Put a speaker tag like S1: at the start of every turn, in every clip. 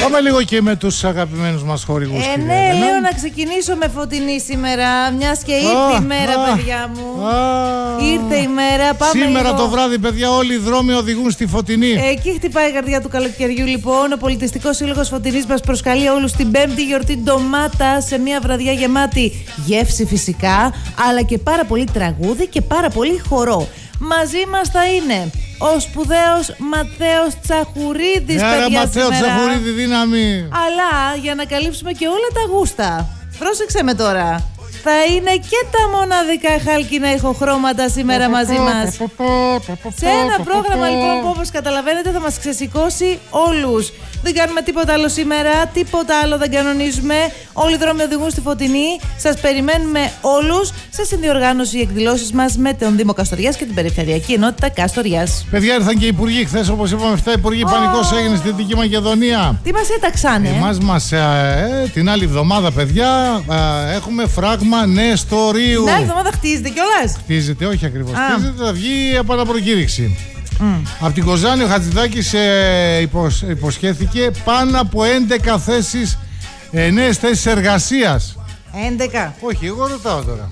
S1: Πάμε λίγο και με τους αγαπημένους μας χορηγούς.
S2: Ναι, λέω να ξεκινήσω με Φωτεινή σήμερα, μιας και ήρθε η μέρα, παιδιά μου. Ήρθε η μέρα, πάμε
S1: σήμερα
S2: λίγο.
S1: Το βράδυ, παιδιά, όλοι οι δρόμοι οδηγούν στη Φωτεινή.
S2: Εκεί χτυπάει η καρδιά του καλοκαιριού, λοιπόν. Ο Πολιτιστικός Σύλλογος Φωτεινής μας προσκαλεί όλους την 5η γιορτή ντομάτα, σε μια βραδιά γεμάτη γεύση φυσικά, αλλά και πάρα πολύ τραγούδι και πάρα πολύ χορό. Μαζί μας θα είναι ο σπουδαίος Ματθαίος Τσαχουρίδης, παιδιά,
S1: Ματθαίο
S2: σήμερα.
S1: Τσαχουρίδη, δύναμη.
S2: Αλλά για να καλύψουμε και όλα τα γούστα, πρόσεξε με τώρα, θα είναι και τα μοναδικά χάλκινα ηχοχρώματα σήμερα μαζί μας. Σε ένα πρόγραμμα, λοιπόν, που όπως καταλαβαίνετε θα μας ξεσηκώσει όλους. Δεν κάνουμε τίποτα άλλο σήμερα, τίποτα άλλο δεν κανονίζουμε. Όλοι οι δρόμοι οδηγούν στη Φωτεινή. Σας περιμένουμε όλους σε συνδιοργάνωση εκδηλώσεις μας με τον Δήμο Καστοριάς και την Περιφερειακή Ενότητα Καστοριάς.
S1: Παιδιά, ήρθαν και οι υπουργοί χθες, όπως είπαμε, 7 υπουργοί. Πανικός έγινε στη Δυτική Μακεδονία.
S2: Τι μας έταξανε?
S1: Εμάς την άλλη εβδομάδα, παιδιά, έχουμε φράγμα Νεστορίου.
S2: Την άλλη εβδομάδα χτίζεται κιόλας.
S1: Χτίζεται, όχι ακριβώς. Χτίζεται, θα βγει επαναπροκήρυξη. Από την Κοζάνη ο Χατζηδάκης υποσχέθηκε πάνω από 11 θέσεις, νέες θέσεις εργασίας.
S2: 11.
S1: Όχι, εγώ ρωτάω τώρα.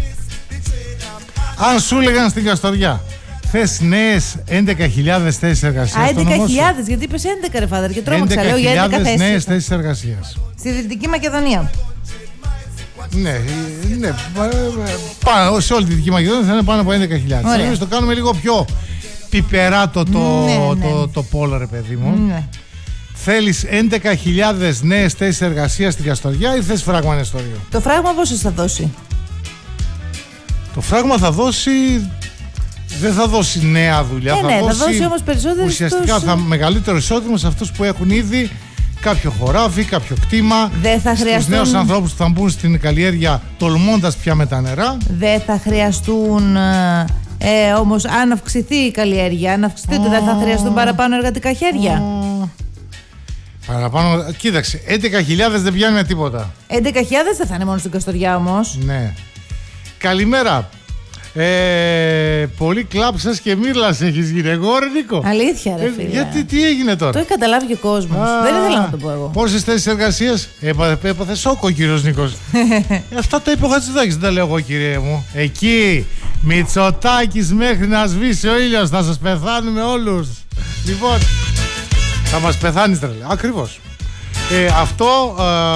S1: Αν σου έλεγαν στην Καστοριά, θες νέες 11.000 θέσεις εργασίας.
S2: 11.000, γιατί είπες 11 ρε φάδερ και τρόμαξα, λέω για 11 θέσεις.
S1: νέες θέσεις εργασίας.
S2: Στη Δυτική Μακεδονία.
S1: Ναι, πάνω, σε όλη τη Δυτική Μακεδονία θα είναι πάνω από 11.000. Εμείς το κάνουμε λίγο πιο πιπεράτο το πόλο, ρε παιδί μου.
S2: Ναι.
S1: Θέλεις 11.000 νέες θέσεις εργασίας στην Καστοριά ή θες φράγμα Νεστορίου?
S2: Το φράγμα πόσες θα δώσει?
S1: Το φράγμα θα δώσει... Δεν θα δώσει νέα δουλειά.
S2: Θα δώσει όμως περισσότερο.
S1: Ουσιαστικά θα μεγαλύτερο εισόδημα σε αυτούς που έχουν ήδη κάποιο χωράφι, κάποιο κτήμα.
S2: Δεν θα χρειαστούν...
S1: Στους νέους ανθρώπους που θα μπουν στην καλλιέργεια τολμώντας πια με τα νερά.
S2: Δεν θα χρειαστούν... όμως αν αυξηθεί η καλλιέργεια, αν αυξηθεί δεν θα χρειαστούν παραπάνω εργατικά χέρια.
S1: Παραπάνω, κοίταξε, 11.000 δεν πιάνει με τίποτα.
S2: 11.000 δεν θα είναι μόνο στην Καστοριά όμως.
S1: Ναι. Καλημέρα. Πολύ κλάψας και μύρλας έχεις γίνει. Εγώ ρε Νίκο.
S2: Αλήθεια ρε φίλε.
S1: Γιατί τι έγινε τώρα?
S2: Το έχει καταλάβει και ο κόσμος. Δεν ήθελα να το πω εγώ.
S1: Πόσες θέσεις εργασίας? Έπαθε σόκο ο κύριος Νίκος. Αυτά τα είπε ο Χατζηδάκης, δεν τα λέω εγώ κύριε μου. Εκεί Μητσοτάκης μέχρι να σβήσει ο ήλιος. Θα σας πεθάνουμε όλους. Λοιπόν, θα μας πεθάνεις τρελέ. Ακριβώς. Αυτό...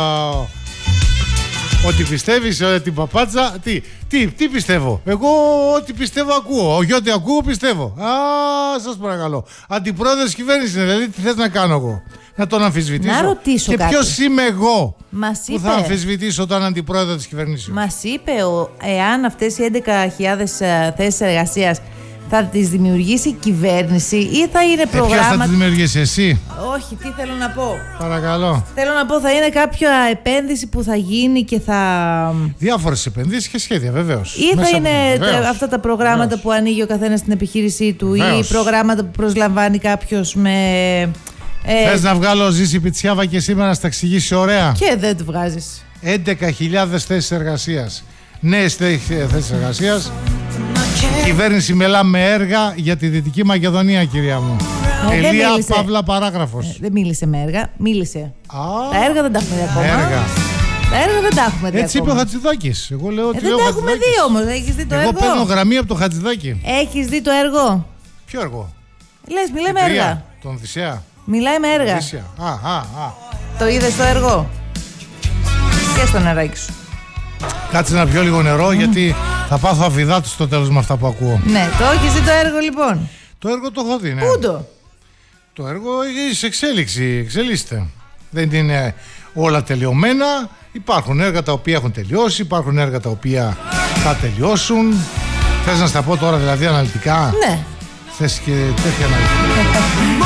S1: Ότι πιστεύεις την παπάτσα. Τι πιστεύω? Εγώ ό,τι πιστεύω ακούω. Όχι ό,τι ακούω πιστεύω. Σας παρακαλώ. Αντιπρόεδρος της κυβέρνησης είναι. Δηλαδή τι θες να κάνω εγώ? Να τον αμφισβητήσω?
S2: Να ρωτήσω
S1: και
S2: κάτι.
S1: ποιος είμαι εγώ
S2: που
S1: θα αμφισβητήσω τον αντιπρόεδρο της κυβέρνησης?
S2: Μας είπε εάν αυτές οι 11.000 θέσεις εργασίας θα τις δημιουργήσει η κυβέρνηση ή θα είναι προγράμματα.
S1: Ποιος θα τις δημιουργήσει, εσύ?
S2: Όχι, τι θέλω να πω.
S1: Παρακαλώ.
S2: Θέλω να πω, θα είναι κάποια επένδυση που θα γίνει και θα...
S1: Διάφορες επενδύσεις και σχέδια, βεβαίως.
S2: Ή θα είναι αυτά τα προγράμματα που ανοίγει ο καθένας στην επιχείρησή του, ή προγράμματα που προσλαμβάνει κάποιος με...
S1: Θες να βγάλω Ζήση Πιτσιάβα και σήμερα να στα εξηγήσει ωραία?
S2: Και δεν το βγάζεις.
S1: 11.000 θέσεις εργασίας. Νέες θέσεις εργασίας. Η κυβέρνηση μιλά με έργα για τη Δυτική Μακεδονία, κυρία μου. Ελία Παύλα παράγραφος.
S2: Δεν μίλησε με έργα, μίλησε. Τα έργα δεν τα έχουμε δει ακόμα. Τα έργα δεν τα έχουμε δει.
S1: Έτσι είπε ο Χατζηδάκης. Εγώ λέω ότι
S2: δεν τα έχουμε δει όμως. Έχεις δει το έργο?
S1: Εγώ παίρνω γραμμή από το Χατζηδάκη.
S2: Έχεις δει το έργο?
S1: Ποιο έργο?
S2: Λες, μιλάει με έργα.
S1: Τον Οδυσσέα.
S2: Μιλάει με έργα. Το είδες το έργο? Και στο νεράκι σου.
S1: Κάτσε να πιω λίγο νερό γιατί θα πάθω αφιδάτου στο τέλος με αυτά που ακούω.
S2: Ναι, το έχεις δει το έργο λοιπόν?
S1: Το έργο το έχω δει, ναι.
S2: Πού το?
S1: Το έργο έχει σε εξέλιξη, εξελίσσεται. Δεν είναι όλα τελειωμένα. Υπάρχουν έργα τα οποία έχουν τελειώσει, υπάρχουν έργα τα οποία θα τελειώσουν. Θες να στα πω τώρα δηλαδή αναλυτικά?
S2: Ναι.
S1: Θες και τέτοια αναλυτικά?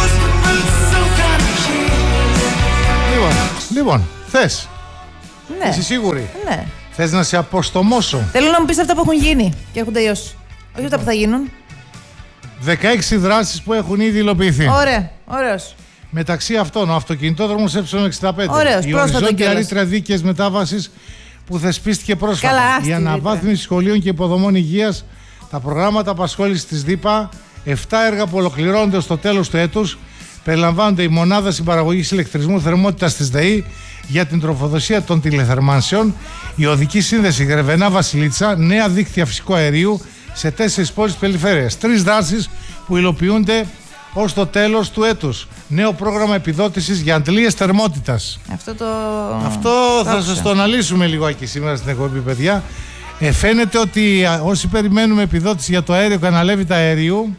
S1: Λοιπόν, θες?
S2: Ναι.
S1: Είσαι σίγουρη?
S2: Ναι.
S1: Θες να σε αποστομώσω?
S2: Θέλω να μου πεις αυτά που έχουν γίνει και έχουν τελειώσει. Όχι αυτά που θα γίνουν.
S1: 16 δράσεις που έχουν ήδη υλοποιηθεί.
S2: Ωραία, ωραίος.
S1: Μεταξύ αυτών, ο αυτοκινητόδρομος Ε65.
S2: Ωραίος,
S1: η οριζόντια ρήτρα δίκαιης μετάβασης που θεσπίστηκε πρόσφατα.
S2: Καλά,
S1: η αναβάθμιση σχολείων και υποδομών υγείας, τα προγράμματα απασχόλησης της ΔΥΠΑ, 7 έργα που ολοκληρώνονται στο τέλος του έτους, περιλαμβάνονται η μονάδα συμπαραγωγής ηλεκτρισμού θερμότητας της ΔΕΗ για την τροφοδοσία των τηλεθερμάνσεων, η οδική σύνδεση Γρεβενά-Βασιλίτσα, νέα δίκτυα φυσικού αερίου σε 4 πόλεις περιφέρειας. 3 δράσεις που υλοποιούνται ως το τέλος του έτους. Νέο πρόγραμμα επιδότησης για αντλίες θερμότητας. Αυτό θα σας το αναλύσουμε λιγάκι σήμερα στην εκπομπή, παιδιά. Φαίνεται ότι όσοι περιμένουμε επιδότηση για το αέριο και αναλέβητα αερίου,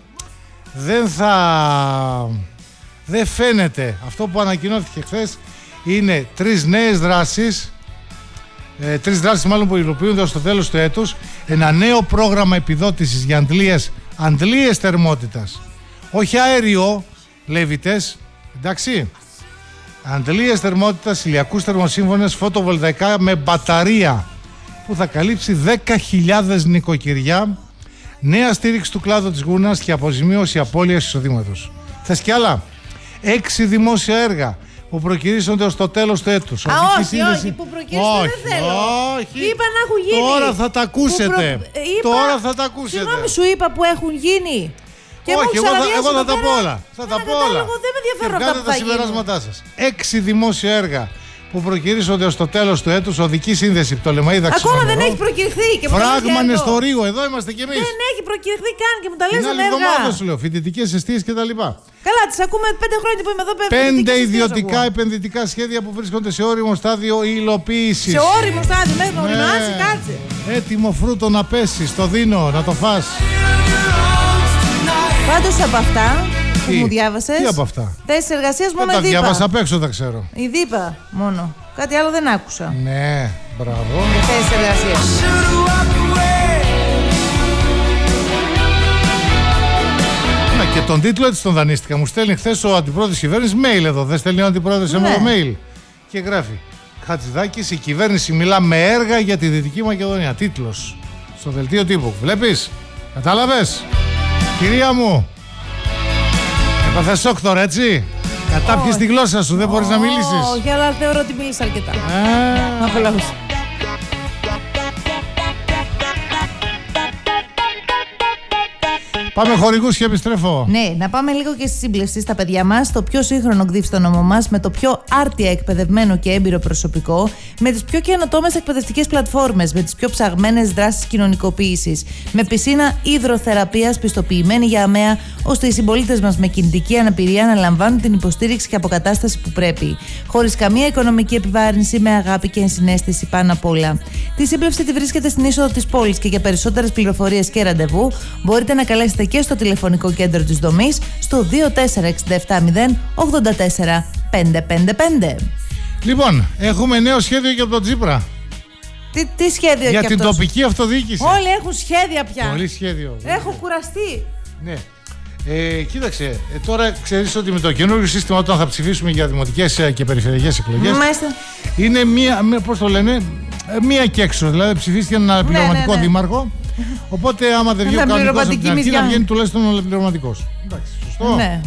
S1: δεν φαίνεται. Αυτό που ανακοινώθηκε χθες είναι 3 νέες δράσεις, 3 δράσεις μάλλον που υλοποιούνται ως το τέλος του έτους. Ένα νέο πρόγραμμα επιδότησης για αντλίες θερμότητας. Όχι αέριο, λέβητες, εντάξει. Αντλίες θερμότητας, ηλιακούς θερμοσύμφωνες, φωτοβολταϊκά με μπαταρία, που θα καλύψει 10.000 νοικοκυριά. Νέα στήριξη του κλάδου της γούνας και αποζημίωση απώλειας εισοδήματος. Θες κι άλλα? 6 δημόσια έργα που προκυρήσονται ως το τέλος του έτους.
S2: Όχι, που προκυρήσονται δεν θέλω.
S1: Όχι.
S2: Είπα να έχουν γίνει.
S1: Τώρα θα τα ακούσετε. Τώρα θα τα ακούσετε.
S2: Συγγνώμη, σου είπα που έχουν γίνει. Και
S1: όχι, εγώ θα τα πω όλα. Θα τα πω όλα.
S2: Δεν με ενδιαφέρουν αυτά που θα γίνουν.
S1: Συμπεράσματά σας. 6 δημόσια έργα που προκυρήσονται ως το τέλος του έτους, οδική σύνδεση Πτολεμαΐδα Ξημερινό.
S2: Ακόμα δεν έχει προκυρηθεί.
S1: Φράγμα Νεστορίου, εδώ είμαστε κι εμείς.
S2: Δεν έχει προκυρηθεί καν και μου τα λες
S1: την άλλη εβδομάδα σου λέω, φοιτητικές εστίες κτλ.
S2: Καλά, τις ακούμε 5 χρόνια που είμαι εδώ.
S1: 5 ιδιωτικά επενδυτικά σχέδια που βρίσκονται σε όριμο στάδιο υλοποίησης.
S2: Σε όριμο στάδιο, μέχρι να οριμάσει, κάτσε.
S1: Έτοιμο φρούτο να πέσει, στο δίνω, να το φας.
S2: Πάντως από αυτά που μου διάβασες.
S1: Τι από αυτά?
S2: Θέσεις εργασίας μόνο η
S1: τα
S2: ΔΥΠΑ.
S1: διάβασα απ' έξω, τα ξέρω.
S2: Η ΔΥΠΑ μόνο. Κάτι άλλο δεν άκουσα.
S1: Ναι, μπράβο.
S2: Για θέσεις εργασίας.
S1: Και τον τίτλο έτσι τον δανείστηκα. Μου στέλνει χθες ο αντιπρόεδρος της κυβέρνησης mail εδώ. Δεν στέλνει ο αντιπρόεδρος εμένα mail. Και γράφει: Χατζηδάκης, η κυβέρνηση μιλά με έργα για τη Δυτική Μακεδονία. Τίτλος. Στο δελτίο τύπου. Βλέπεις? Κατάλαβες? Κυρία μου. Έπαθε σοκ τώρα, έτσι. Κατάπιες τη γλώσσα σου, δεν μπορείς να μιλήσεις.
S2: Όχι, αλλά θεωρώ ότι μίλησα αρκετά. Απολαύσα.
S1: Πάμε χορηγούς και επιστρέφω.
S2: Ναι, να πάμε λίγο και στη σύμπλευση στα παιδιά μας, το πιο σύγχρονο ΚΔΙΦ στο νόμο μας, με το πιο άρτια εκπαιδευμένο και έμπειρο προσωπικό, με τις πιο καινοτόμες εκπαιδευτικές πλατφόρμες, με τις πιο ψαγμένες δράσεις κοινωνικοποίησης, με πισίνα υδροθεραπείας πιστοποιημένη για ΑΜΕΑ, ώστε οι συμπολίτες μας με κινητική αναπηρία να λαμβάνουν την υποστήριξη και αποκατάσταση που πρέπει. Χωρίς καμία οικονομική επιβάρυνση, με αγάπη και ενσυναίσθηση πάνω απ' όλα. Τη σύμπλευση τη βρίσκεται στην είσοδο της πόλης και για περισσότερες πληροφορίες και ραντεβού μπορείτε να καλέσετε και στο τηλεφωνικό κέντρο της δομής στο 24670 84 555.
S1: Λοιπόν, έχουμε νέο σχέδιο για τον Τσίπρα.
S2: Τι σχέδιο
S1: για
S2: και
S1: την
S2: αυτός?
S1: τοπική αυτοδιοίκηση.
S2: Όλοι έχουν σχέδια πια.
S1: Πολύ σχέδιο.
S2: Έχω κουραστεί.
S1: Ναι. Κοίταξε, τώρα ξέρεις ότι με το καινούργιο σύστημα, όταν θα ψηφίσουμε για δημοτικές και περιφερειακές εκλογές, είναι πώς το λένε, μία και έξω. Δηλαδή ψηφίστηκε ένα πληρωματικό δήμαρχο. Οπότε, άμα δεν βγει ο κανονικός από την αρχή, να βγαίνει τουλάχιστον ο πληρωματικός. Εντάξει, σωστό.
S2: Ναι.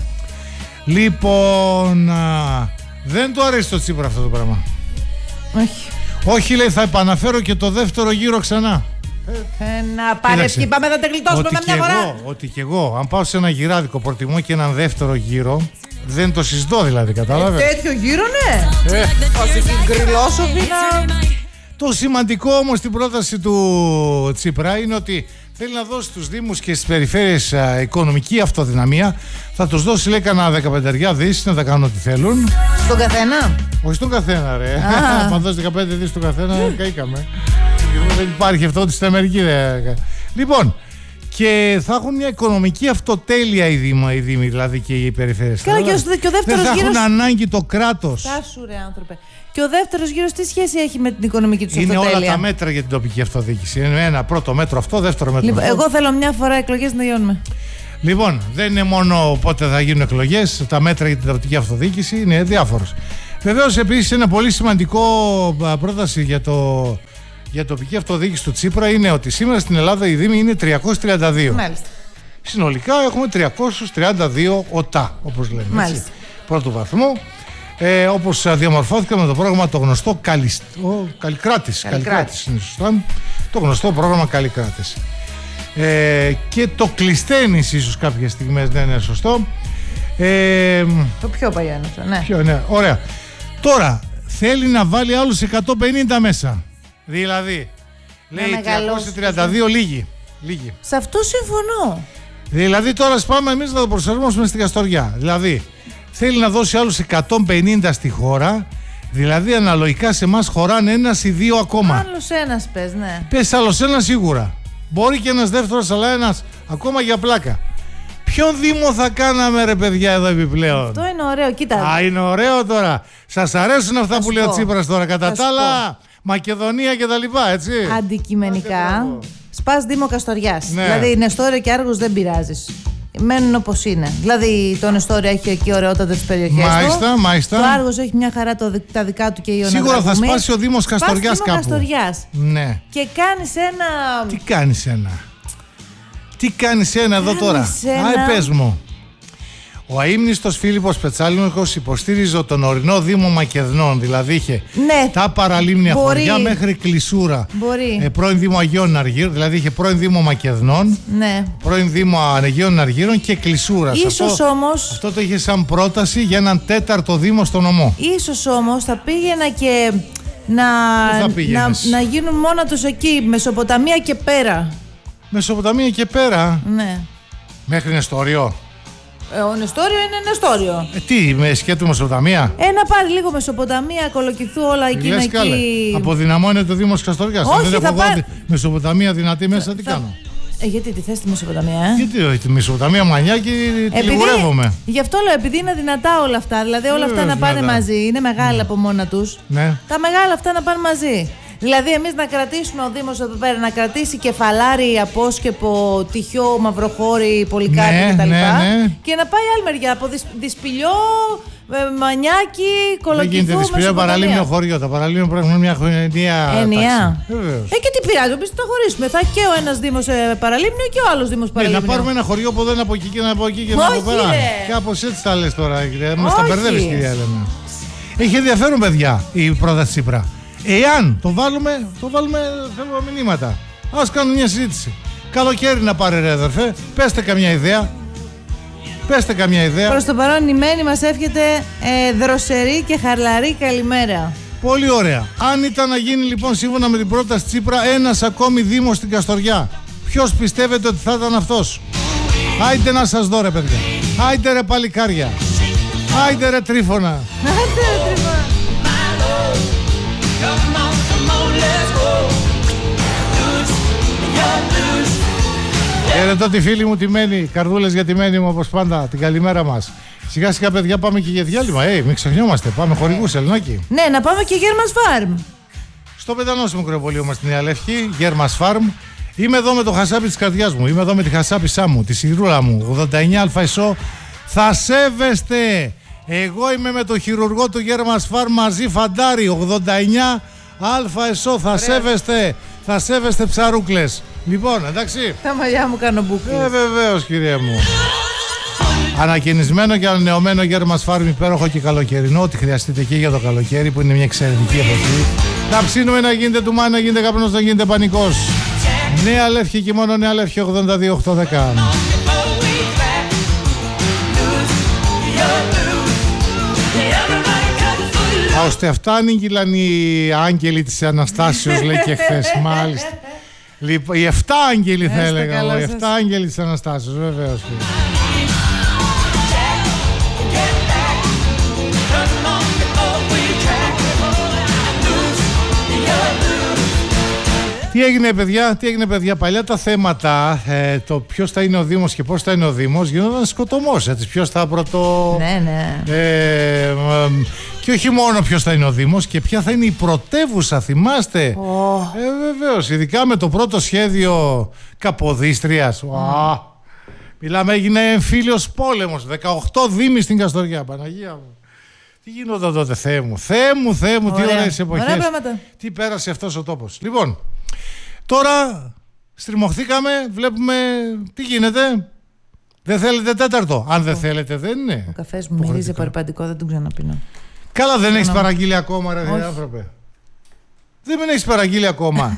S1: Λοιπόν, δεν του αρέσει το Τσίπρα αυτό το πράγμα.
S2: Όχι.
S1: Όχι, λέει, θα επαναφέρω και το δεύτερο γύρο ξανά.
S2: Να πάρε ευχή, πάμε να τα γλιτώσουμε με μια φορά.
S1: Ότι κι εγώ, αν πάω σε ένα γυράδικο, προτιμώ και έναν δεύτερο γύρο. Δεν το συζητώ δηλαδή, κατάλαβες.
S2: Τέτοιο γύρο, ναι. Όχι και γκριλόσοφοι να...
S1: Το σημαντικό όμως στην πρόταση του Τσίπρα είναι ότι θέλει να δώσει στους Δήμους και στις περιφέρειες οικονομική αυτοδυναμία. Θα τους δώσει, λέει, κανένα 15 δις να τα κάνουν ό,τι θέλουν.
S2: Στον καθένα?
S1: Όχι στον καθένα, ρε. Αν δώσει 15 δις στον καθένα, καήκαμε. Δεν υπάρχει αυτό, ότι στην Αμερική δεν. Λοιπόν, και θα έχουν μια οικονομική αυτοτέλεια οι Δήμοι, δηλαδή και οι περιφέρειες.
S2: Καλά, και ο δεύτερος
S1: δεν θα
S2: γύρος...
S1: έχουν ανάγκη το κράτος.
S2: Τάσου, ρε άνθρωπε. Και ο δεύτερος γύρος τι σχέση έχει με την οικονομική του αυτοτέλεια?
S1: Είναι όλα τα μέτρα για την τοπική αυτοδιοίκηση. Είναι ένα πρώτο μέτρο αυτό, δεύτερο μέτρο
S2: λοιπόν,
S1: αυτό.
S2: Εγώ θέλω μια φορά εκλογές να γιώνουμε.
S1: Λοιπόν, δεν είναι μόνο πότε θα γίνουν εκλογές, τα μέτρα για την τοπική αυτοδιοίκηση είναι διάφορες. Βεβαίως, επίσης, ένα πολύ σημαντικό πρόταση για τοπική αυτοδιοίκηση του Τσίπρα είναι ότι σήμερα στην Ελλάδα οι Δήμοι είναι 332.
S2: Μάλιστα.
S1: Συνολικά έχουμε 332 ΟΤΑ, όπως λέμε.
S2: Μάλιστα.
S1: Πρώτου βαθμού. Όπως διαμορφώθηκε με το πρόγραμμα το γνωστό Καλλικράτης. Είναι σωστά. Το γνωστό πρόγραμμα Καλλικράτης. Και το Κλεισταίνης ίσως κάποιες στιγμές δεν είναι σωστό.
S2: Το πιο παλιό είναι αυτό, ναι.
S1: Ναι, ωραία. Τώρα θέλει να βάλει άλλους 150 μέσα. Δηλαδή, λέει 332 λίγοι.
S2: Σε αυτό συμφωνώ.
S1: Δηλαδή τώρα πάμε εμείς να το προσαρμόσουμε στην Καστοριά. Δηλαδή θέλει να δώσει άλλους 150 στη χώρα. Δηλαδή αναλογικά σε εμάς χωράνε ένας ή δύο ακόμα.
S2: Άλλος ένας πες, ναι.
S1: Πες άλλος ένας σίγουρα. Μπορεί και ένας δεύτερος, αλλά ένας ακόμα για πλάκα. Ποιον Δήμο θα κάναμε ρε παιδιά εδώ επιπλέον?
S2: Αυτό είναι ωραίο, κοίτα.
S1: Είναι ωραίο τώρα. Σας αρέσουν αυτά που λέει ο Τσίπρας τώρα? Κατά τα άλλα, Μακεδονία και τα λοιπά, έτσι.
S2: Αντικειμενικά, σπάς Δήμο Καστοριάς.
S1: Ναι.
S2: Δηλαδή, Νεστόριο και Άργος δεν πειράζεις. Μένουν όπως είναι. Δηλαδή, το Νεστόριο έχει εκεί ωραιότατες περιοχές.
S1: Μάλιστα.
S2: Το Άργος έχει μια χαρά τα δικά του και η Ιωνία.
S1: Σίγουρα θα σπάσει ο Δήμος Καστοριάς κάπου.
S2: Καστοριάς.
S1: Ναι.
S2: Και κάνεις ένα.
S1: Τι κάνεις ένα εδώ τώρα? Πες μου. Ο αείμνηστος Φίλιππος Πετσάλινος υποστήριζε τον ορεινό Δήμο Μακεδνών. Δηλαδή είχε τα παραλίμνια χωριά μέχρι Κλεισούρα. Πρώην Δήμο Αγίων Αργύρων. Δηλαδή είχε πρώην Δήμο Μακεδνών, πρώην Δήμο Αγίων Αργύρων και Κλεισούρα.
S2: Ίσως όμως.
S1: Αυτό το είχε σαν πρόταση για έναν τέταρτο Δήμο στο νομό.
S2: Ίσως όμως θα πήγαινα και να γίνουν μόνα τους εκεί, Μεσοποταμία και πέρα.
S1: Μεσοποταμία και πέρα.
S2: Ναι.
S1: Μέχρι Νεστόριο.
S2: Ο Νεστόριο είναι Νεστόριο.
S1: Τι, με σκέτο Μεσοποταμία?
S2: Να πάρει λίγο Μεσοποταμία, Κολοκυθού, όλα εκείνα εκεί.
S1: Αποδυναμώνεται το Δήμος Καστοριάς.
S2: Όχι,
S1: αν δεν έχω εγώ Μεσοποταμία δυνατή μέσα, τι κάνω?
S2: Γιατί τη θες τη Μεσοποταμία,
S1: Γιατί τη Μεσοποταμία μανιά και τη λιγουρεύομαι.
S2: Γι' αυτό λέω, επειδή είναι δυνατά όλα αυτά. Δηλαδή όλα αυτά να πάνε μαζί. Είναι μεγάλα από μόνα τους.
S1: Ναι.
S2: Τα μεγάλα αυτά να πάνε μαζί. Δηλαδή, εμείς να κρατήσουμε ο Δήμος εδώ πέρα, να κρατήσει Κεφαλάρι, Απόσκεπο, Τυχιό, Μαυροχώρη, Πολυκάρπη κτλ. Και να πάει άλλη μεριά από Δυσπηλιό, Μανιάκι, Κολοκυθού.
S1: Δεν γίνεται Δυσπηλιό παραλίμνιο χωριό. Τα παραλίμνια πρέπει να έχουν μια
S2: ενιαία. Και τι πειράζει, εμείς θα χωρίσουμε. Θα και ο ένας Δήμος παραλίμνιο και ο άλλος Δήμος παραλίμνιο.
S1: Να πάρουμε ένα χωριό που δεν είναι από εκεί και να από εκεί και να από πέρα. Κάπως έτσι τα λες τώρα, μας τα μπερδεύεις, κυρία Έλενα. Έχει ενδιαφέρον, παιδιά, η πρόταση Τσίπρα. Εάν το βάλουμε θέλουμε μηνύματα. Ας κάνουμε μια συζήτηση. Καλοκαίρι να πάρει ρε αδερφέ. Πέστε καμιά ιδέα.
S2: Προς το παρόν η Μένη μας εύχεται δροσερή και χαλαρή καλημέρα.
S1: Πολύ ωραία. Αν ήταν να γίνει λοιπόν σύμφωνα με την πρόταση Τσίπρα ένας ακόμη Δήμος στην Καστοριά, ποιος πιστεύετε ότι θα ήταν αυτός? Άιντε να σας δω ρε παιδιά. Άιντε ρε παλικάρια. Άιντε ρε τρίφωνα. Χαιρετώ τη φίλη μου τη Μένη, καρδούλες για τη Μένη μου όπως πάντα, την καλημέρα μας. Σιγά σιγά παιδιά πάμε και για διάλειμμα, μην ξεχνιόμαστε, πάμε χορηγούς Ελληνάκι.
S2: Ναι, να πάμε και Γέρμας Φάρμ.
S1: Στο πεντανόσιμο μικροβολείο μας στην Νέα Λευκή, Γέρμας Φάρμ. Είμαι εδώ με το χασάπι της καρδιάς μου, είμαι εδώ με τη χασάπισά μου, τη σιγρούλα μου, 89 ΑΕΣΟ. Θα σέβεστε! Εγώ είμαι με το χειρουργό του Γέρμας Φάρμ μαζί, φαντάρι, 89 ΑΕΣΟ. Θα σέβεστε ψαρούκλες. Λοιπόν, εντάξει.
S2: Τα μαλλιά μου κάνω μπουκλες.
S1: Βεβαίως, κυρία μου. Ανακαινισμένο και ανανεωμένο Γέρμας Φάρμ, υπέροχο και καλοκαιρινό. Ό,τι χρειαστείτε και για το καλοκαίρι που είναι μια εξαιρετική εποχή. Να ψήνουμε, να γίνεται τουμάνι, να γίνεται καπνός, να γίνεται πανικός. Νέα Λεύκη και μόνο Νέα Λεύκη 82-810. Ώστε αυτά ανήγγυλαν οι άγγελοι της Αναστάσεως, λέει και χθες, μάλιστα. Λοιπόν, οι 7 άγγελοι θα έλεγα εγώ, οι 7 άγγελοι της Αναστάσεως, βεβαίως. Τι έγινε παιδιά, παλιά τα θέματα, το ποιος θα είναι ο Δήμος και πώς θα είναι ο Δήμος, γινόταν σκοτωμός, έτσι, ποιος θα
S2: Ναι.
S1: Και όχι μόνο ποιος θα είναι ο Δήμος και ποια θα είναι η πρωτεύουσα, θυμάστε. Βεβαίως, ειδικά με το πρώτο σχέδιο Καποδίστριας. Μιλάμε, έγινε εμφύλιος πόλεμος, 18 δήμοι στην Καστοριά, Παναγία μου. Τι γινόταν τότε, Θεέ μου, τι ωραίες εποχές. Τι πέρασε αυτός ο τόπος. Λοιπόν, τώρα στριμωχθήκαμε, βλέπουμε τι γίνεται. Δεν θέλετε τέταρτο. Αν δεν θέλετε, δεν είναι.
S2: Ο καφές μου μυρίζει παρπαντικό, δεν τον ξαναπίνω.
S1: Καλά, δεν έχεις παραγγείλει ακόμα, ρε άνθρωπε. Δεν με έχεις παραγγείλει ακόμα.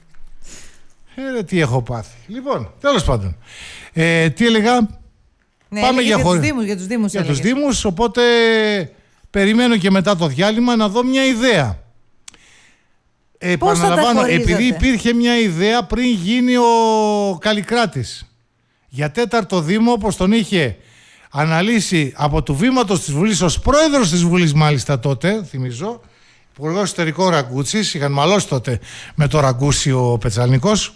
S1: Ρε, τι έχω πάθει. Λοιπόν, τέλος πάντων. Τι έλεγα.
S2: Ναι,
S1: πάμε
S2: για τους Δήμους.
S1: Για τους Δήμους, οπότε περιμένω και μετά το διάλειμμα να δω μια ιδέα. Επαναλαμβάνω, επειδή υπήρχε μια ιδέα πριν γίνει ο Καλλικράτης για 4ο Δήμο, όπως τον είχε αναλύσει από του βήματος της Βουλής ως πρόεδρος της Βουλής, μάλιστα τότε, θυμίζω, υπουργός εσωτερικών Ραγκούτσης, είχαν μαλώσει τότε με το Ραγκούσι ο Πετσαλνικός,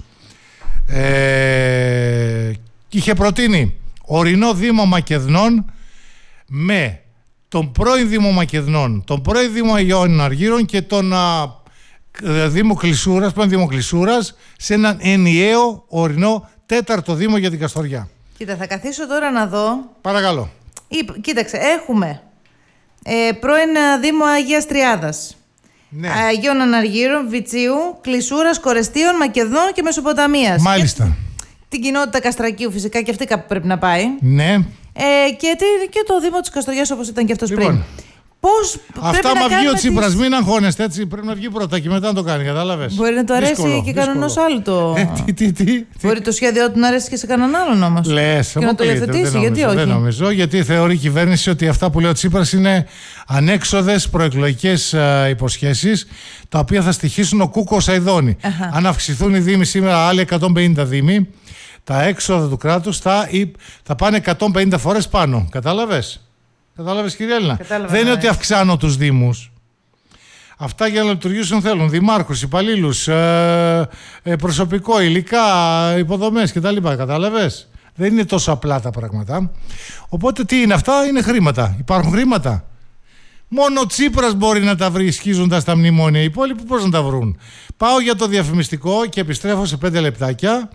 S1: είχε προτείνει ορεινό Δήμο Μακεδνών με τον πρώην Δήμο Μακεδνών, τον πρώην Δήμο Αγιών Αργύρων και τον Δήμο Κλεισούρας, πρώην Δήμο Κλεισούρας, σε έναν ενιαίο ορεινό 4ο Δήμο για την Καστοριά.
S2: Κοίτα, θα καθίσω τώρα να δω.
S1: Παρακαλώ.
S2: Κοίταξε, έχουμε πρώην Δήμο Αγίας Τριάδας,
S1: ναι.
S2: Αγίων Αναργύρων, Βιτσίου, Κλεισούρας, Κορεστίων, Μακεδών και Μεσοποταμίας.
S1: Μάλιστα.
S2: Την κοινότητα Καστρακίου φυσικά, και αυτή κάπου πρέπει να πάει.
S1: Ναι.
S2: Και το Δήμο της Καστοριάς, όπως ήταν και αυτός πριν.
S1: Πώς αυτά μα βγει ο Τσίπρας, μην αγχώνεστε, έτσι. Πρέπει να βγει πρώτα και μετά να το κάνει, κατάλαβες.
S2: Μπορεί να το αρέσει και κανένας άλλο το. Μπορεί το σχέδιό του να αρέσει και σε κανέναν άλλον όμως.
S1: Λες,
S2: και να το υιοθετήσει, γιατί όχι.
S1: Δεν νομίζω, γιατί θεωρεί η κυβέρνηση ότι αυτά που λέει ο Τσίπρας είναι ανέξοδες προεκλογικές υποσχέσεις, τα οποία θα στοιχήσουν ο Κούκο Σαϊδόνη. Αν αυξηθούν οι δήμοι σήμερα, άλλοι 150 δήμοι, τα έξοδα του κράτους θα πάνε 150 φορές πάνω. Κατάλαβες. Κατάλαβες, κυρία Έλληνα. Δεν είναι ότι αυξάνω τους δήμους. Αυτά για να λειτουργήσουν θέλουν δημάρχους, υπαλλήλους, προσωπικό, υλικά, υποδομές κτλ. Κατάλαβες. Δεν είναι τόσο απλά τα πράγματα. Οπότε τι είναι αυτά, είναι χρήματα. Υπάρχουν χρήματα. Μόνο ο Τσίπρας μπορεί να τα βρει σκίζοντας τα μνημόνια. Οι υπόλοιποι πώς να τα βρουν. Πάω για το διαφημιστικό και επιστρέφω σε 5 λεπτάκια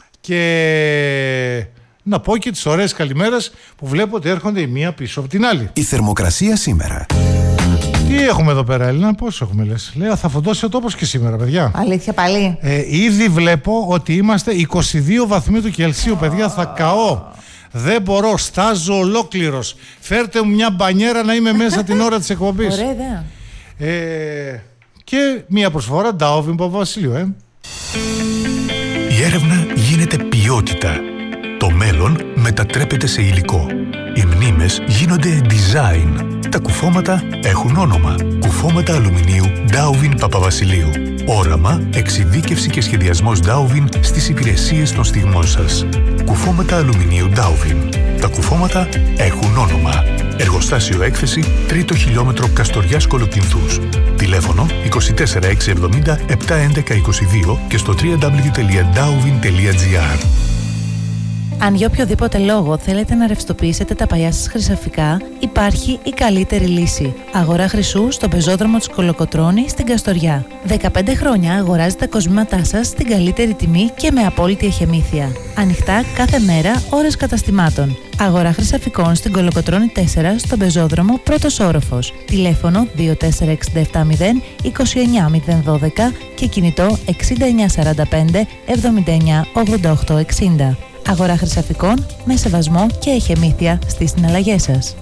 S1: και να πω και τις ωραίες καλημέρες που βλέπω ότι έρχονται η μία πίσω από την άλλη.
S3: Η θερμοκρασία σήμερα.
S1: Τι έχουμε εδώ πέρα, Έλληνα, πώς έχουμε λες. Λέω θα φωτώσει ο τόπος και σήμερα, παιδιά.
S2: Αλήθεια πάλι.
S1: Ήδη βλέπω ότι είμαστε 22 βαθμοί του Κελσίου, παιδιά, θα καώ. Δεν μπορώ, στάζω ολόκληρος. Φέρτε μου μια μπανιέρα να είμαι μέσα την ώρα της εκπομπής.
S2: Ωραία ιδέα.
S1: Και μια προσφορά Ντάοβιν Παπαβασιλείου,
S3: Η έρευνα γίνεται ποιότητα. Το μέλλον μετατρέπεται σε υλικό. Οι μνήμες γίνονται design. Τα κουφώματα έχουν όνομα. Κουφώματα αλουμινίου Ντάοβιν Παπαβασιλείου. Όραμα, εξειδίκευση και σχεδιασμός Ντάοβιν στις υπηρεσίες των στιγμών σας. Κουφώματα αλουμινίου Ντάοβιν. Τα κουφώματα έχουν όνομα. Εργοστάσιο έκθεση 3ο χιλιόμετρο Καστοριάς Κολοκυνθούς. Τηλέφωνο 24670 71122 και στο www.dauvin.gr.
S2: Αν για οποιοδήποτε λόγο θέλετε να ρευστοποιήσετε τα παλιά σας χρυσαφικά, υπάρχει η καλύτερη λύση. Αγορά χρυσού στον πεζόδρομο της Κολοκοτρώνη στην Καστοριά. 15 χρόνια αγοράζετε τα κοσμήματά σας στην καλύτερη τιμή και με απόλυτη εχεμήθεια. Ανοιχτά κάθε μέρα, ώρες καταστημάτων. Αγορά χρυσαφικών στην Κολοκοτρώνη 4 στον πεζόδρομο πρώτος όροφος. Τηλέφωνο 24670 29012 και κινητό 6945 79 88 60. Αγορά χρυσαφικών με σεβασμό και εχεμήθεια στις συναλλαγές σας.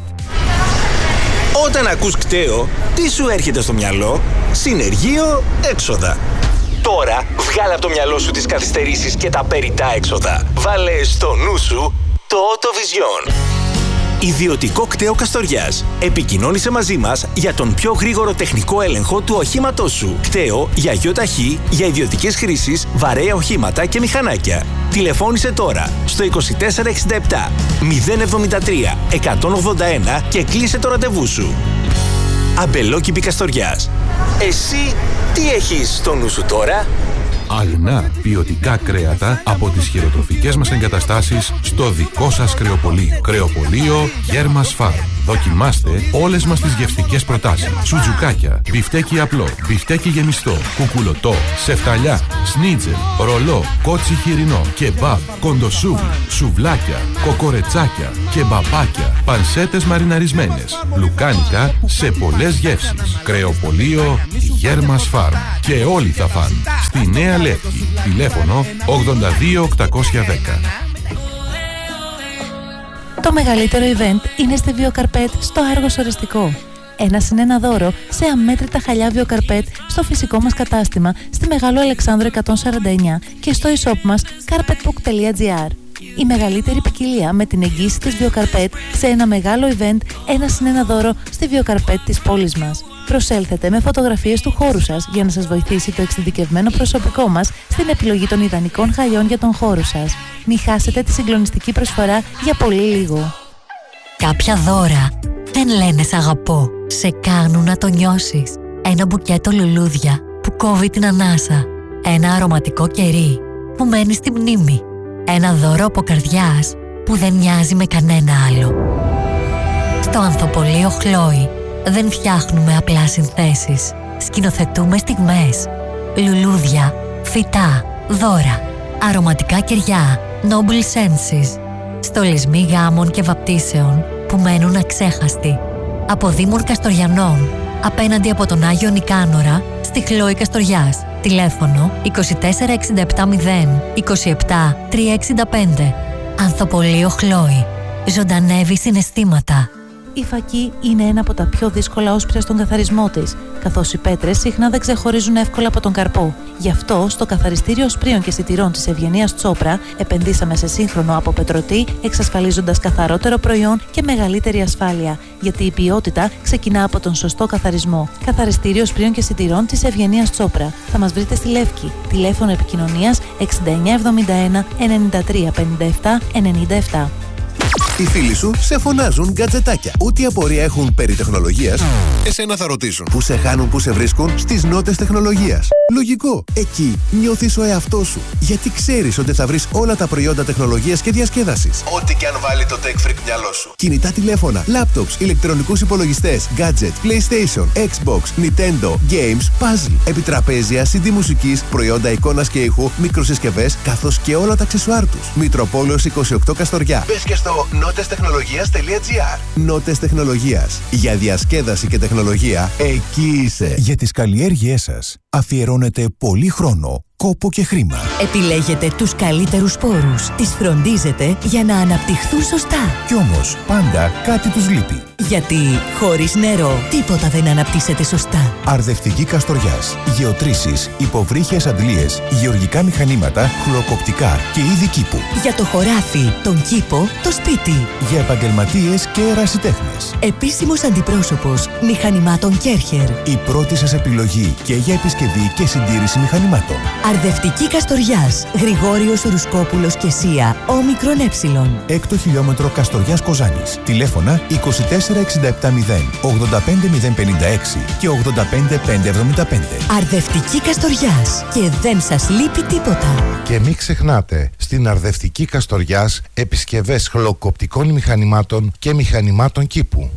S4: Όταν ακούς κταίο, τι σου έρχεται στο μυαλό? Συνεργείο, έξοδα. Τώρα βγάλε από το μυαλό σου τις καθυστερήσεις και τα περιττά έξοδα. Βάλε στο νου σου το Autovision. Ιδιωτικό κταίο Καστοριάς. Επικοινώνησε μαζί μας για τον πιο γρήγορο τεχνικό έλεγχο του οχήματός σου. Κταίο για ΙΟΤΑΧΗ, για ιδιωτικές χρήσεις, βαρέα οχήματα και μηχανάκια. Τηλεφώνησε τώρα στο 2467 073 181 και κλείσε το ραντεβού σου. Αμπελόκηπη Καστοριάς. Εσύ τι έχεις στο νου σου τώρα?
S5: Αλνά ποιοτικά κρέατα από τις χειροτροφικές μας εγκαταστάσεις στο δικό σας κρεοπωλείο. Κρεοπωλείο Γέρμας Φαρμ. Δοκιμάστε όλες μας τις γευστικές προτάσεις. Σουτζουκάκια, μπιφτέκι απλό, μπιφτέκι γεμιστό, κουκουλωτό, σεφταλιά, σνίτζελ, ρολό, κότσι χοιρινό, κεμπάμπ, κοντοσούβλι, σουβλάκια, κοκορετσάκια, κεμπαπάκια, πανσέτες μαριναρισμένες, λουκάνικα σε πολλές γεύσεις. Κρεοπωλείο Γέρμας Φαρμ. Και όλοι θα φαν. Στη Νέα Λεύκη. Τηλέφωνο 82810.
S2: Το μεγαλύτερο event είναι στη Βιοκαρπέτ στο Άργος Οριστικό. Ένα δώρο σε αμέτρητα χαλιά Βιοκαρπέτ στο φυσικό μας κατάστημα στη Μεγάλο Αλεξάνδρου 149 και στο e-shop μας carpetbook.gr. Η μεγαλύτερη ποικιλία με την εγγύηση της Βιοκαρπέτ σε ένα μεγάλο event, 1+1 δώρο στη Βιοκαρπέτ της πόλης μας. Προσέλθετε με φωτογραφίες του χώρου σας για να σας βοηθήσει το εξειδικευμένο προσωπικό μας στην επιλογή των ιδανικών χαλιών για τον χώρο σας. Μην χάσετε τη συγκλονιστική προσφορά για πολύ λίγο.
S6: Κάποια δώρα δεν λένε σ' αγαπώ, σε κάνουν να το νιώσεις. Ένα μπουκέτο λουλούδια που κόβει την ανάσα. Ένα αρωματικό κερί που μένει στη μνήμη. Ένα δώρο από καρδιάς που δεν μοιάζει με κανένα άλλο. Στο Ανθοπολείο Χλόι δεν φτιάχνουμε απλά συνθέσεις. Σκηνοθετούμε στιγμές. Λουλούδια, φυτά, δώρα, αρωματικά κεριά, noble senses. Στολισμοί γάμων και βαπτίσεων που μένουν αξέχαστοι. Από Δήμων Καστοριανών, απέναντι από τον Άγιο Νικάνορα, στη Χλόη Καστοριάς. Τηλέφωνο 24670 27 365. Ανθοπολείο Χλόη. Ζωντανεύει συναισθήματα.
S2: Η φακή είναι ένα από τα πιο δύσκολα όσπρια στον καθαρισμό της, καθώς οι πέτρες συχνά δεν ξεχωρίζουν εύκολα από τον καρπό. Γι' αυτό, στο καθαριστήριο σπρίων και σιτηρών της Ευγενίας Τσόπρα, επενδύσαμε σε σύγχρονο αποπετρωτή, εξασφαλίζοντας καθαρότερο προϊόν και μεγαλύτερη ασφάλεια. Γιατί η ποιότητα ξεκινά από τον σωστό καθαρισμό. Καθαριστήριο σπρίων και σιτηρών της Ευγενίας Τσόπρα. Θα μας βρείτε στη Λεύκη. Τηλέφωνο επικοινωνίας 6971 93 57 97.
S7: Οι φίλοι σου σε φωνάζουν γκατζετάκια. Ό,τι απορία έχουν περί τεχνολογίας, εσένα θα ρωτήσουν. Πού σε χάνουν, πού σε βρίσκουν? Στις Νότες Τεχνολογίας. Λογικό. Εκεί νιώθεις ο εαυτός σου. Γιατί ξέρεις ότι θα βρεις όλα τα προϊόντα τεχνολογίας και διασκέδασης. Ό,τι και αν βάλει το tech freak μυαλό σου. Κινητά τηλέφωνα, laptops, ηλεκτρονικούς υπολογιστές, gadget, PlayStation, Xbox, Nintendo, games, puzzle, επιτραπέζια, CD μουσικής, προϊόντα εικόνας και ήχου, μικροσυσκευές, καθώς και όλα τα αξεσουάρ τους. Μητροπόλεως 28 Καστοριά. Μπες και στο notestechnologias.gr. Νότες Τεχνολογίας. Για διασκέδαση και τεχνολογία, εκεί είσαι.
S8: Για τις καλλιέργειές σας αφιερώνετε πολύ χρόνο, κόπο και χρήμα.
S6: Επιλέγετε τους καλύτερους σπόρους. Τις φροντίζετε για να αναπτυχθούν σωστά.
S8: Κι όμως πάντα κάτι τους λείπει.
S6: Γιατί χωρίς νερό τίποτα δεν αναπτύσσεται σωστά.
S8: Αρδευτική Καστοριάς. Γεωτρήσεις, υποβρύχιες αντλίες, γεωργικά μηχανήματα, χλωκοπτικά και είδη κήπου.
S6: Για το χωράφι, τον κήπο, το σπίτι.
S8: Για επαγγελματίες και ερασιτέχνες.
S6: Επίσημος αντιπρόσωπος μηχανημάτων Κέρχερ.
S8: Η πρώτη σας επιλογή και για επισκευή και συντήρηση μηχανημάτων.
S6: Αρδευτική Καστοριάς. Γρηγόριος Ρουσκόπουλος και Σία. Όμικρον Έψιλον.
S8: 6ο χιλιόμετρο Καστοριάς Κοζάνης. Τηλέφωνα 24670 85056 και 85575.
S6: Αρδευτική Καστοριάς. Και δεν σας λείπει τίποτα.
S9: Και μην ξεχνάτε, στην Αρδευτική Καστοριάς επισκευές χλωκοπτικών μηχανημάτων και μηχανημάτων κήπου.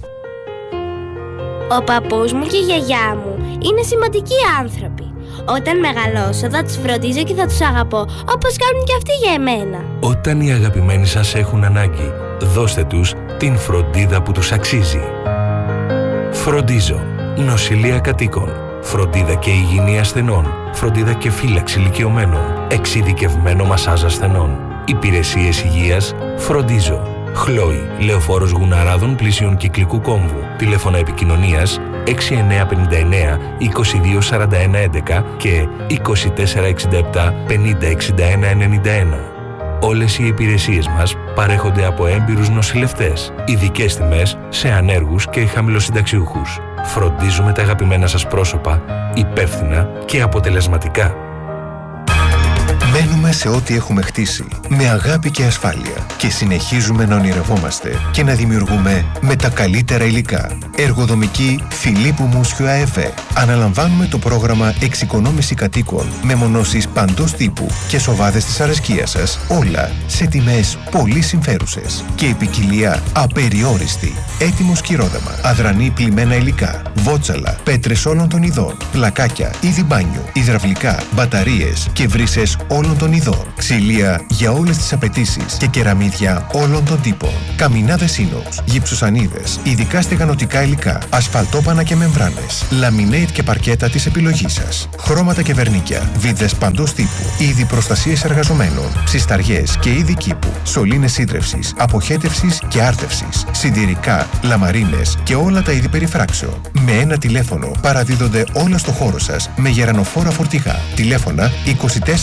S10: Ο παππούς μου και η γιαγιά μου είναι σημαντικοί άνθρωποι. Όταν μεγαλώσω θα τους φροντίζω και θα τους αγαπώ όπως κάνουν και αυτοί για εμένα.
S11: Όταν οι αγαπημένοι σας έχουν ανάγκη, δώστε τους την φροντίδα που τους αξίζει. Φροντίζω. Νοσηλεία κατοίκων. Φροντίδα και υγιεινή ασθενών. Φροντίδα και φύλαξη ηλικιωμένων. Εξειδικευμένο μασάζ ασθενών. Υπηρεσίες υγείας. Φροντίζω. Χλόι. Λεωφόρος Γουναράδων πλησίων Κυκλικού Κόμβου. Τηλέφωνα επικοινωνίας 6959 2241 11 και 2467 5061 91. Όλες οι υπηρεσίες μας παρέχονται από έμπειρους νοσηλευτές. Ειδικές τιμές σε ανέργους και χαμηλοσυνταξιούχους. Φροντίζουμε τα αγαπημένα σας πρόσωπα υπεύθυνα και αποτελεσματικά.
S7: Μένουμε σε ό,τι έχουμε χτίσει, με αγάπη και ασφάλεια και συνεχίζουμε να ονειρευόμαστε και να δημιουργούμε με τα καλύτερα υλικά. Εργοδομική Φιλίππου Μούσιου ΑΕΒ. Αναλαμβάνουμε το πρόγραμμα εξοικονόμηση κατοίκων με μονώσεις παντός τύπου και σοβάδες της αρεσκίας σας, όλα σε τιμές πολύ συμφέρουσες και η ποικιλία απεριόριστη. Έτοιμο σκυρόδεμα, αδρανή πλημμένα υλικά, βότσαλα, πέτρες όλων των ειδών, πλακάκια, είδη μπάνιου, υδραυλικά, μπαταρίες και βρύσες όλων των ειδών, ξυλία για όλες τις απαιτήσεις και κεραμίδια όλων των τύπων, καμινάδες ίνοξ, γυψοσανίδες, ειδικά στεγανοτικά υλικά, ασφαλτόπανα και μεμβράνες, λαμινέιτ και παρκέτα της επιλογής σας, χρώματα και βερνίκια, βίδες παντός τύπου, είδη προστασίες εργαζομένων, ψισταριές και είδη κήπου, σωλήνες σύντρευσης, αποχέτευσης και άρτευσης, συντηρικά, λαμαρίνες και όλα τα είδη περιφράξεων. Με ένα τηλέφωνο παραδίδονται όλα στο χώρο σας με γερανοφόρα φορτηγά. Τηλέφωνα 2467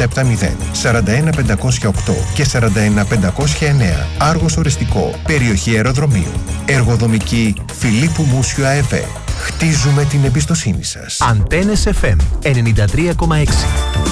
S7: 49508 και 41509. Άργος Οριστικό, περιοχή αεροδρομίου. Εργοδομική Φιλίππου Μούσιου ΑΕΒ. Χτίζουμε την εμπιστοσύνη σας.
S12: Αντένες FM 93,6.